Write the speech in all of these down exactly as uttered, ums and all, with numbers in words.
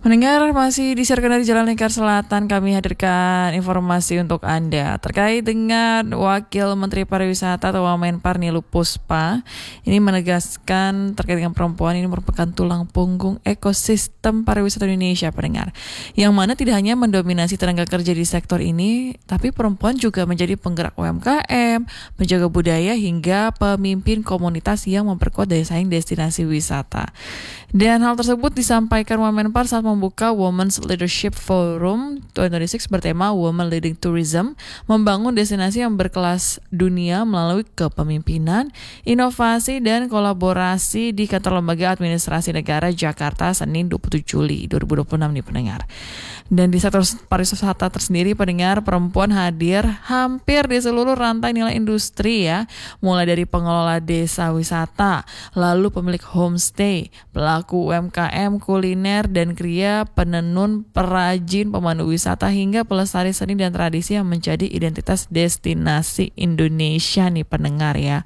Mendengar masih disiarkan dari Jalan Lingkar Selatan, kami hadirkan informasi untuk Anda terkait dengan Wakil Menteri Pariwisata atau Wamenpar Niluh Puspa. Ini menegaskan terkait dengan perempuan ini merupakan tulang punggung ekosistem pariwisata Indonesia, pendengar. Yang mana tidak hanya mendominasi tenaga kerja di sektor ini, tapi perempuan juga menjadi penggerak U M K M, penjaga budaya hingga pemimpin komunitas yang memperkuat daya saing destinasi wisata. Dan hal tersebut disampaikan Wamenpar saat membuka Women's Leadership Forum dua ribu dua puluh enam bertema Women Leading Tourism, membangun destinasi yang berkelas dunia melalui kepemimpinan, inovasi, dan kolaborasi di Kantor Lembaga Administrasi Negara Jakarta Senin dua puluh tujuh Juli dua ribu dua puluh enam nih pendengar. Dan di sektor pariwisata tersendiri pendengar, perempuan hadir hampir di seluruh rantai nilai industri ya, mulai dari pengelola desa wisata, lalu pemilik homestay, pelaku U M K M, kuliner dan kria, penenun, perajin, pemandu wisata hingga pelestari seni dan tradisi yang menjadi identitas destinasi Indonesia nih pendengar ya.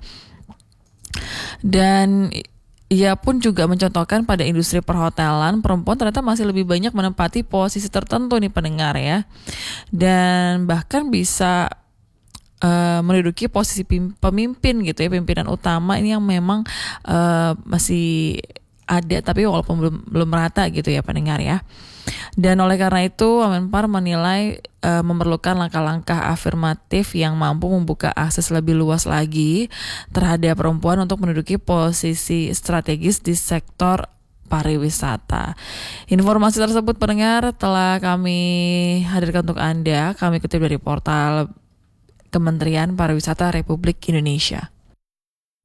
Dan ia pun juga mencontohkan pada industri perhotelan, perempuan ternyata masih lebih banyak menempati posisi tertentu nih pendengar ya. Dan bahkan bisa uh, menduduki posisi pemimpin gitu ya, pimpinan utama ini yang memang uh, masih ada tapi walaupun belum belum merata gitu ya pendengar ya. Dan oleh karena itu Wamenpar menilai e, memerlukan langkah-langkah afirmatif yang mampu membuka akses lebih luas lagi terhadap perempuan untuk menduduki posisi strategis di sektor pariwisata. Informasi tersebut pendengar telah kami hadirkan untuk Anda. Kami kutip dari portal Kementerian Pariwisata Republik Indonesia.